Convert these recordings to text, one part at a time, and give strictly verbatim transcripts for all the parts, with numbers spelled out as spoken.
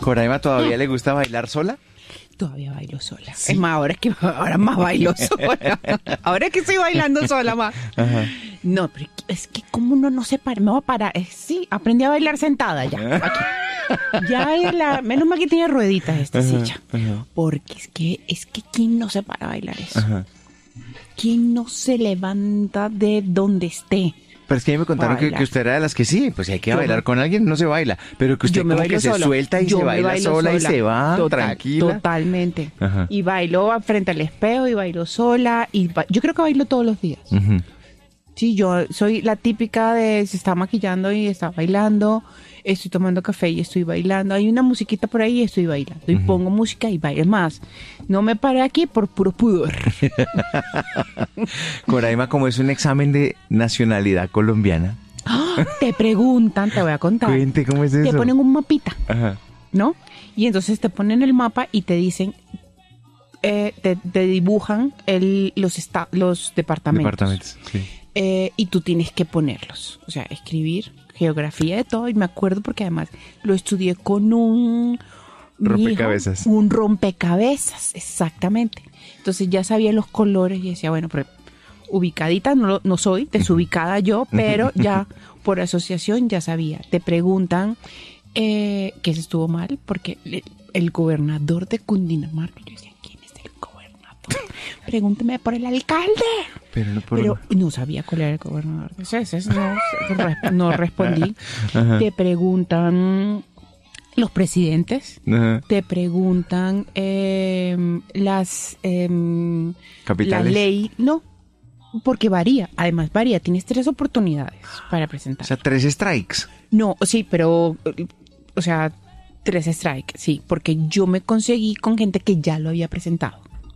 ¿Coraima todavía le gusta bailar sola? Todavía bailo sola. ¿Sí? Es más, ahora es que ahora más bailo sola. Ahora es que estoy bailando sola más. Ajá. No, pero es que como uno no se para, me voy a parar. Eh, sí, aprendí a bailar sentada ya. Aquí. Ya es la, menos mal que tiene rueditas esta Ajá, silla. ajá. Porque es que, es que ¿quién no se para a bailar eso? Ajá. ¿Quién no se levanta de donde esté? Pero es que a mí me contaron que, Bailar. que usted era de las que sí, pues si hay que Yo bailar no. con alguien, no se baila. Pero que usted Yo me como bailo que se sola. suelta y Yo se me baila bailo sola, y sola. se va Total, tranquila. Totalmente. Ajá. Y bailo frente al espejo y bailo sola. Y ba- yo creo que bailo todos los días. Ujú. Sí, yo soy la típica de se está maquillando y está bailando, estoy tomando café y estoy bailando, hay una musiquita por ahí y estoy bailando, y pongo música y bailo. Es más, no me paré aquí por puro pudor. Coraima, como es un examen de nacionalidad colombiana, ¡Ah! Te preguntan, te voy a contar. cuente cómo es eso. Te ponen un mapita, Ajá. ¿no? Y entonces te ponen el mapa y te dicen, eh, te, te dibujan el, los, esta- los departamentos. Departamentos, sí. Eh, y tú tienes que ponerlos, o sea, escribir geografía de todo, y me acuerdo porque además lo estudié con un mi hijo, Rompecabezas. un rompecabezas, exactamente. Entonces ya sabía los colores y decía, bueno, pero ubicadita no, lo- no soy, desubicada yo, pero ya por asociación ya sabía. Te preguntan eh, que se estuvo mal porque el, el gobernador de Cundinamarca, yo decía, ¿quién es el gobernador? Pregúnteme por el alcalde. Pero no por... Pero no sabía cuál era el gobernador. Entonces, no, no respondí. Ajá. Te preguntan los presidentes, Ajá. te preguntan eh, las eh, la Capitales. ley, no, porque varía. Además varía. Tienes tres oportunidades para presentar. O sea, tres strikes. No, sí, pero, o sea, tres strikes, sí, porque yo me conseguí con gente que ya lo había presentado.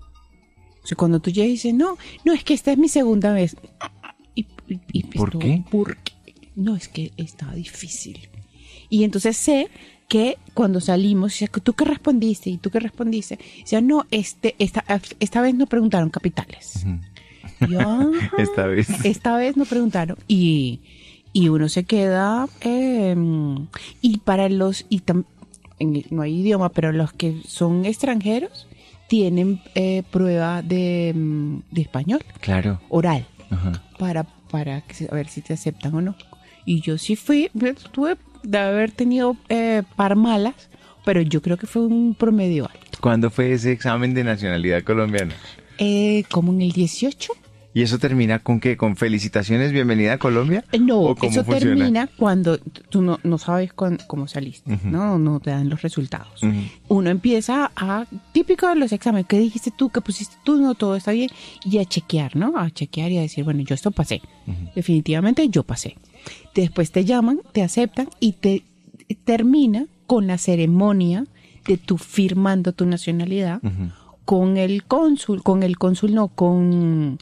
O sea, cuando tú llegas y dices, no, no, es que esta es mi segunda vez. ¿Y, y, y ¿Por esto, qué? ¿Por qué? No, es que estaba difícil. Y entonces sé que cuando salimos, o sea, ¿tú qué respondiste? ¿Y tú qué respondiste? O sea, no, este, esta, esta vez no preguntaron capitales. Ujú. Y yo, "Ah, Esta vez. esta vez no preguntaron". Y, y uno se queda... eh, y para los... y tam- en- no hay idioma, pero los que son extranjeros tienen eh, prueba de, mm, de español, Claro. oral, Ajá. para, para que se- a ver si te aceptan o no. Y yo sí fui, tuve de haber tenido eh, par malas, pero yo creo que fue un promedio alto. ¿Cuándo fue ese examen de nacionalidad colombiana? Eh, como en el dieciocho. ¿Y eso termina con qué? ¿Con felicitaciones, bienvenida a Colombia? Eh, No, ¿O cómo eso funciona? termina cuando t- tú no, no sabes cuán- cómo saliste, Ujú. ¿no? No te dan los resultados. Ujú. Uno empieza a, típico de los exámenes, ¿qué dijiste tú? ¿Qué pusiste tú? No, todo está bien. Y a chequear, ¿no? A chequear y a decir, bueno, yo esto pasé. Ujú. Definitivamente yo pasé. Después te llaman, te aceptan y te termina con la ceremonia de tú firmando tu nacionalidad Ujú. con el cónsul, con el cónsul no, con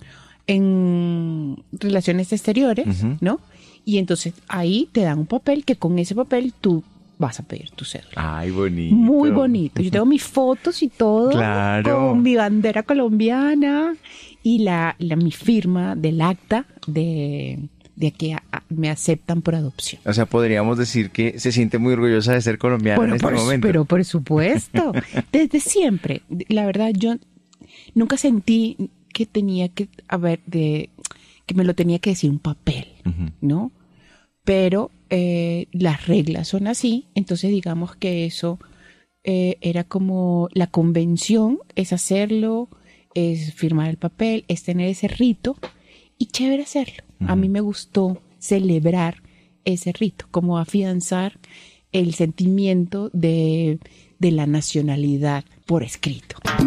en relaciones exteriores, Ujú. ¿no? Y entonces ahí te dan un papel que con ese papel tú vas a pedir tu cédula. Ay, bonito. Muy bonito. Yo tengo mis fotos y todo Claro. con mi bandera colombiana y la, la mi firma del acta de, de que a- a- me aceptan por adopción. O sea, podríamos decir que se siente muy orgullosa de ser colombiana Bueno, en este por, momento. pero por supuesto, desde siempre. La verdad, yo nunca sentí que tenía que haber de que me lo tenía que decir un papel, Ujú. ¿no? Pero eh, las reglas son así, entonces digamos que eso eh, era como la convención, es hacerlo, es firmar el papel, es tener ese rito y chévere hacerlo. A mí me gustó celebrar ese rito, como afianzar el sentimiento de, de la nacionalidad por escrito.